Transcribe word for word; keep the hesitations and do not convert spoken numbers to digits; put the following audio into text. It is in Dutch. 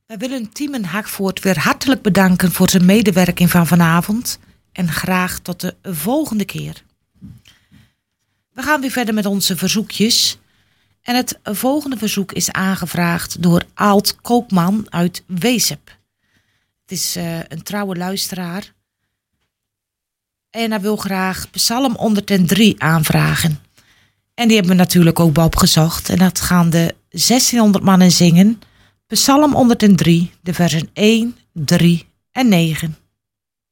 Wij willen Tiemen Hakvoort weer hartelijk bedanken voor zijn medewerking van vanavond. En graag tot de volgende keer. We gaan weer verder met onze verzoekjes. En het volgende verzoek is aangevraagd door Aalt Koopman uit Wezep. Het is uh, een trouwe luisteraar. En hij wil graag Psalm honderddrie aanvragen. En die hebben we natuurlijk ook opgezocht. En dat gaan de zestienhonderd mannen zingen. Psalm honderddrie, de versen één, drie en negen.